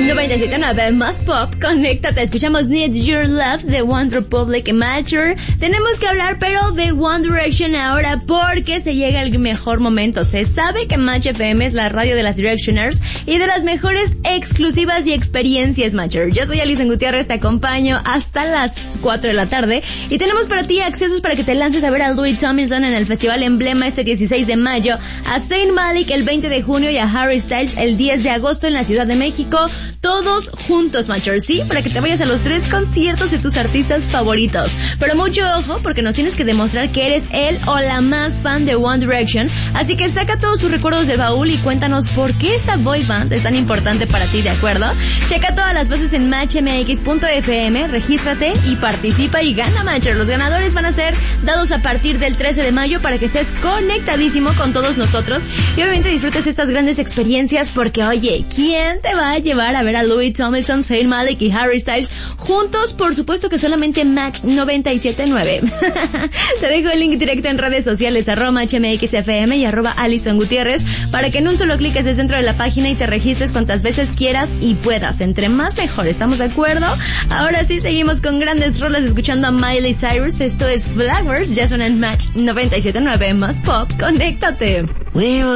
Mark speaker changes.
Speaker 1: 97.9 más pop, conéctate, escuchamos Need Your Love de One Republic Mature. Tenemos que hablar pero de One Direction ahora porque se llega el mejor momento. Se sabe que Match FM es la radio de las Directioners y de las mejores exclusivas y experiencias Mature. Yo soy Alison Gutiérrez, te acompaño hasta las 4 de la tarde y tenemos para ti accesos para que te lances a ver a Louis Tomlinson en el Festival Emblema este 16 de mayo, a Zayn Malik el 20 de junio y a Harry Styles el 10 de agosto en la Ciudad de México. Todos juntos, Mature, sí, para que te vayas a los 3 conciertos de tus artistas favoritos. Pero mucho ojo, porque nos tienes que demostrar que eres el o la más fan de One Direction. Así que saca todos tus recuerdos del baúl y cuéntanos por qué esta boy band es tan importante para ti, ¿de acuerdo? Checa todas las bases en matchmx.fm, regístrate y participa y gana, Mature. Los ganadores van a ser dados a partir del 13 de mayo para que estés conectadísimo con todos nosotros y obviamente disfrutes estas grandes experiencias porque, oye, ¿quién te va a llevar a ver a Louis Tomlinson, Zayn Malik y Harry Styles juntos? Por supuesto que solamente Match 97.9. Te dejo el link directo en redes sociales @matchmxfm y @Alison Gutiérrez para que en un solo clic estés dentro de la página y te registres cuantas veces quieras y puedas. Entre más mejor, ¿estamos de acuerdo? Ahora sí, seguimos con grandes rolas escuchando a Miley Cyrus. Esto es Flowers, ya suena en Match 97.9 más pop. Conéctate.